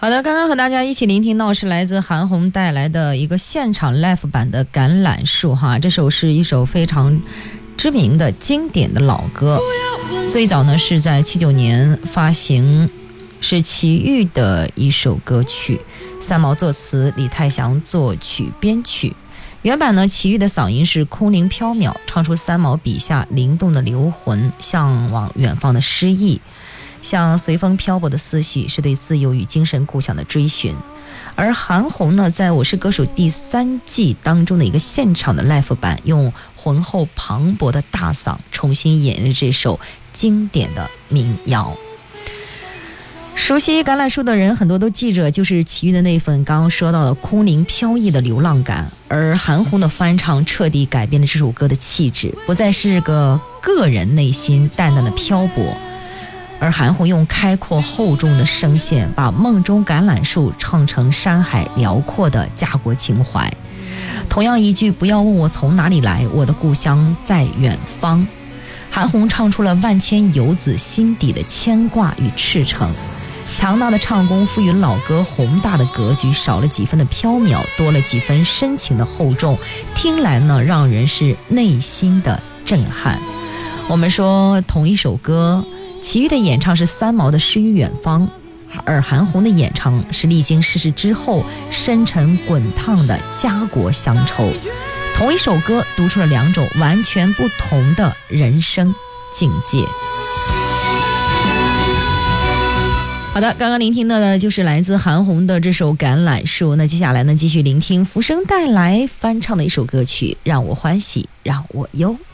好的，刚刚和大家一起聆听到是来自韩红带来的一个现场 live 版的橄榄树哈，这首是一首非常知名的经典的老歌，最早呢是在79年发行，是齐豫的一首歌曲，三毛作词，李泰祥作曲编曲。原版呢，齐豫的嗓音是空灵飘渺，唱出三毛笔下灵动的灵魂，向往远方的诗意，像随风漂泊的思绪，是对自由与精神故乡的追寻。而韩红呢，在我是歌手第3季当中的一个现场的 live 版，用浑厚磅礴的大嗓重新演绎这首经典的民谣。熟悉橄榄树的人很多都记着，就是齐豫的那份刚刚说到的空灵飘逸的流浪感，而韩红的翻唱彻底改变了这首歌的气质，不再是个人内心淡淡的漂泊，而韩红用开阔厚重的声线，把梦中橄榄树唱成山海辽阔的家国情怀。同样一句不要问我从哪里来，我的故乡在远方，韩红唱出了万千游子心底的牵挂与赤诚。强大的唱功赋予老歌宏大的格局，少了几分的飘渺，多了几分深情的厚重，听来呢让人是内心的震撼。我们说同一首歌，齐豫的演唱是三毛的诗与远方，而韩红的演唱是历经世事之后深沉滚烫的家国乡愁。同一首歌读出了2种完全不同的人生境界。好的，刚刚聆听的就是来自韩红的这首橄榄树。那接下来呢，继续聆听福生带来翻唱的一首歌曲，让我欢喜让我忧。